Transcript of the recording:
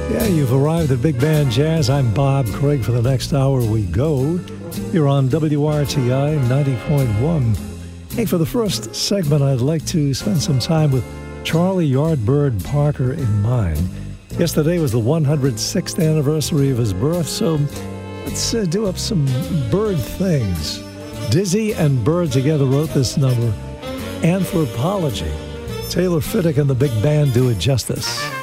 Yeah, you've arrived at Big Band Jazz. I'm Bob Craig. For the next hour we go. You're on WRTI 90.1. Hey, for the first segment, I'd like to spend some time with Charlie Yardbird Parker in mind. Yesterday was the 106th anniversary of his birth, so let's do up some bird things. Dizzy and Bird together wrote this number, Anthropology. Taylor Fittick and the Big Band do it justice.